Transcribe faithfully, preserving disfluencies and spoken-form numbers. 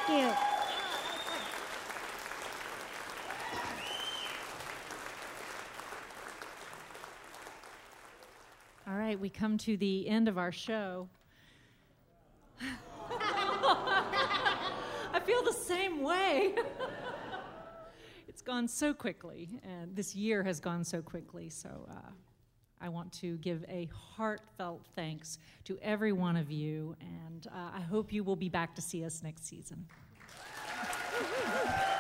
Thank you. All right, we come to the end of our show. I feel the same way. It's gone so quickly, and this year has gone so quickly, so uh, I want to give a heartfelt thanks to every one of you, and uh, I hope you will be back to see us next season.